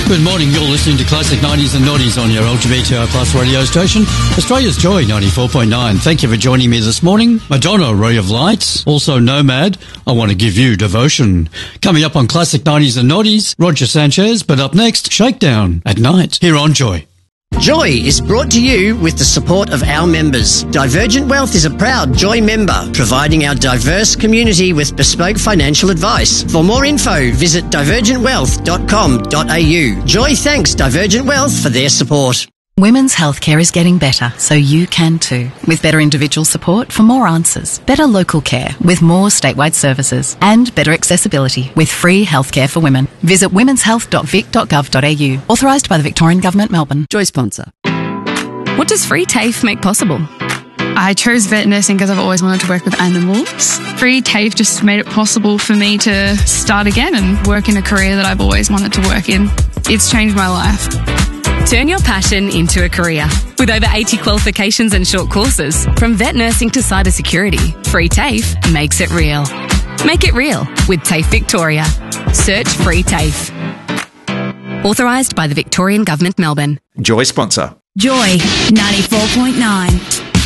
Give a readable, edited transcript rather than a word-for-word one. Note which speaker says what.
Speaker 1: Good morning, you're listening to Classic 90s and Noughties on your LGBTI Plus radio station, Australia's Joy 94.9. Thank you for joining me this morning. Madonna, Ray of Lights, also Nomad, I Want to Give You Devotion. Coming up on Classic 90s and Noughties, Roger Sanchez, but up next, Shakedown at Night, here on Joy.
Speaker 2: Joy is brought to you with the support of our members. Divergent Wealth is a proud Joy member, providing our diverse community with bespoke financial advice. For more info, visit divergentwealth.com.au. Joy thanks Divergent Wealth for their support.
Speaker 3: Women's healthcare is getting better, so you can too. With better individual support for more answers, better local care with more statewide services, and better accessibility with free healthcare for women. Visit womenshealth.vic.gov.au. Authorised by the Victorian Government, Melbourne.
Speaker 4: Joy sponsor.
Speaker 5: What does Free TAFE make possible?
Speaker 6: I chose vet nursing because I've always wanted to work with animals. Free TAFE just made it possible for me to start again and work in a career that I've always wanted to work in. It's changed my life.
Speaker 5: Turn your passion into a career. With over 80 qualifications and short courses, from vet nursing to cybersecurity, Free TAFE makes it real. Make it real with TAFE Victoria. Search Free TAFE. Authorised by the Victorian Government, Melbourne.
Speaker 7: Joy sponsor.
Speaker 8: Joy 94.9.